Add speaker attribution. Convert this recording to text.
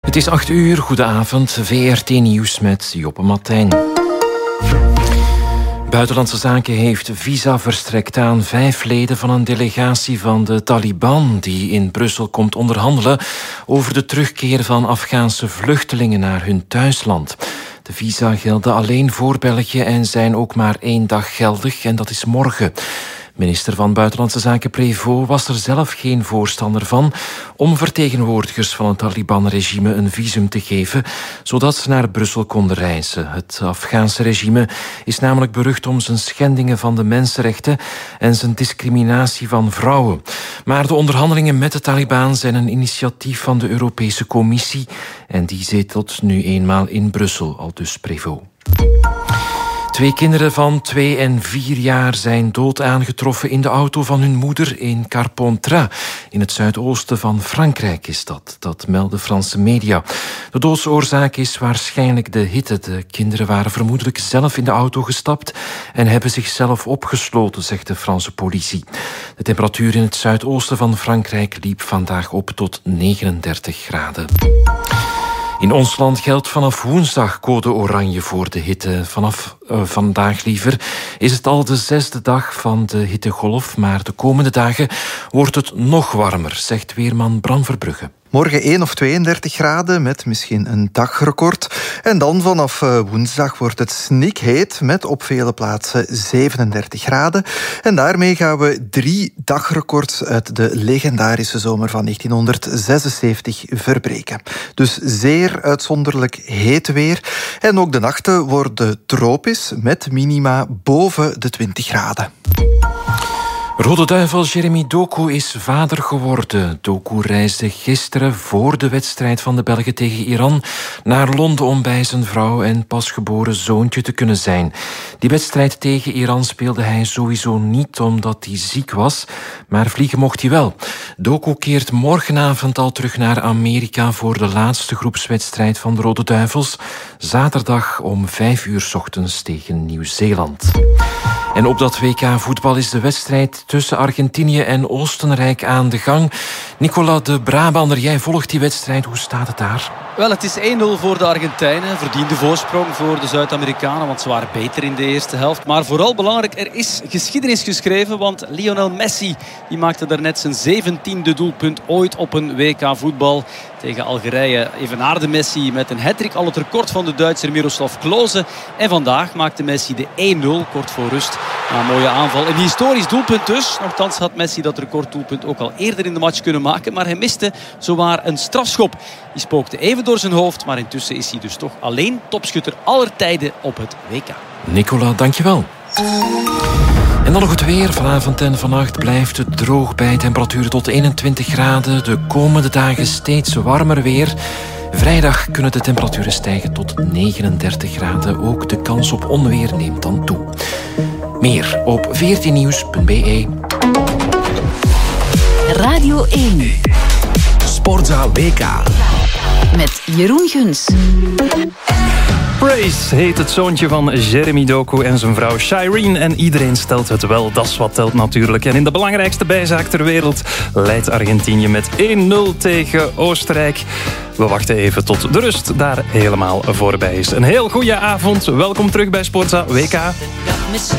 Speaker 1: Het is 8 uur, goedenavond, VRT Nieuws met Joppe Martijn. Buitenlandse Zaken heeft visa verstrekt aan 5 leden van een delegatie van de Taliban die in Brussel komt onderhandelen over de terugkeer van Afghaanse vluchtelingen naar hun thuisland. De visa gelden alleen voor België en zijn ook maar 1 dag geldig en dat is morgen. Minister van Buitenlandse Zaken Prévost was er zelf geen voorstander van om vertegenwoordigers van het Taliban-regime een visum te geven, zodat ze naar Brussel konden reizen. Het Afghaanse regime is namelijk berucht om zijn schendingen van de mensenrechten en zijn discriminatie van vrouwen. Maar de onderhandelingen met de Taliban zijn een initiatief van de Europese Commissie en die zetelt nu eenmaal in Brussel, aldus Prévost. 2 kinderen van 2 en 4 jaar zijn dood aangetroffen in de auto van hun moeder in Carpentras. In het zuidoosten van Frankrijk is dat. Dat melden Franse media. De doodsoorzaak is waarschijnlijk de hitte. De kinderen waren vermoedelijk zelf in de auto gestapt en hebben zichzelf opgesloten, zegt de Franse politie. De temperatuur in het zuidoosten van Frankrijk liep vandaag op tot 39 graden. In ons land geldt vanaf woensdag code oranje voor de hitte. Vanaf vandaag liever is het al de 6e dag van de hittegolf, maar de komende dagen wordt het nog warmer, zegt weerman Bram Verbrugge.
Speaker 2: Morgen 1 of 32 graden met misschien een dagrecord. En dan vanaf woensdag wordt het snikheet met op vele plaatsen 37 graden. En daarmee gaan we 3 dagrecords uit de legendarische zomer van 1976 verbreken. Dus zeer uitzonderlijk heet weer. En ook de nachten worden tropisch met minima boven de 20 graden.
Speaker 1: Rode Duivel Jeremy Doku is vader geworden. Doku reisde gisteren voor de wedstrijd van de Belgen tegen Iran naar Londen om bij zijn vrouw en pasgeboren zoontje te kunnen zijn. Die wedstrijd tegen Iran speelde hij sowieso niet omdat hij ziek was, maar vliegen mocht hij wel. Doku keert morgenavond al terug naar Amerika voor de laatste groepswedstrijd van de Rode Duivels. Zaterdag om 5 uur 's ochtends tegen Nieuw-Zeeland. En op dat WK voetbal is de wedstrijd tussen Argentinië en Oostenrijk aan de gang. Nicola de Brabander, jij volgt die wedstrijd. Hoe staat het daar?
Speaker 3: Wel, het is 1-0 voor de Argentijnen. Verdiende voorsprong voor de Zuid-Amerikanen, want ze waren beter in de eerste helft. Maar vooral belangrijk, er is geschiedenis geschreven, want Lionel Messi die maakte daarnet zijn 17e doelpunt ooit op een WK voetbal. Tegen Algerije evenaarde Messi met een hattrick al het record van de Duitser Miroslav Klose. En vandaag maakte Messi de 1-0 kort voor rust. Na een mooie aanval. Een historisch doelpunt dus. Nochtans had Messi dat recorddoelpunt ook al eerder in de match kunnen maken. Maar hij miste zowaar een strafschop. Die spookte even door zijn hoofd. Maar intussen is hij dus toch alleen topschutter aller tijden op het WK.
Speaker 1: Nicola, dankjewel. En dan nog het weer. Vanavond en vannacht blijft het droog bij temperaturen tot 21 graden. De komende dagen steeds warmer weer. Vrijdag kunnen de temperaturen stijgen tot 39 graden. Ook de kans op onweer neemt dan toe. Meer op vrtnieuws.be.
Speaker 4: Radio 1.
Speaker 5: Sportza WK.
Speaker 4: Met Jeroen Guns.
Speaker 6: Praise heet het zoontje van Jeremy Doku en zijn vrouw Shireen. En iedereen stelt het wel, dat is wat telt natuurlijk. En in de belangrijkste bijzaak ter wereld leidt Argentinië met 1-0 tegen Oostenrijk. We wachten even tot de rust daar helemaal voorbij is. Een heel goede avond. Welkom terug bij Sportza WK.